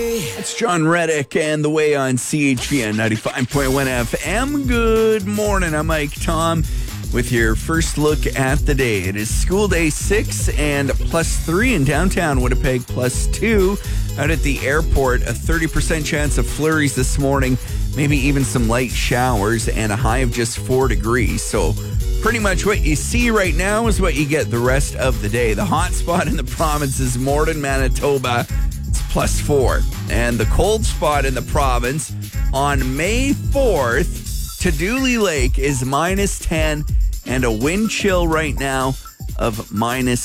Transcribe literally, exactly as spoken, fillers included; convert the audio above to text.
It's John Reddick and The Way on C H G N ninety-five point one F M. Good morning. I'm Mike Tom with your first look at the day. It is school day six and plus three in downtown Winnipeg, plus two out at the airport. A thirty percent chance of flurries this morning, maybe even some light showers, and a high of just four degrees. So pretty much what you see right now is what you get the rest of the day. The hot spot in the province is Morden, Manitoba. It's plus four. And the cold spot in the province on May fourth to Dooley Lake is minus ten, and a wind chill right now of minus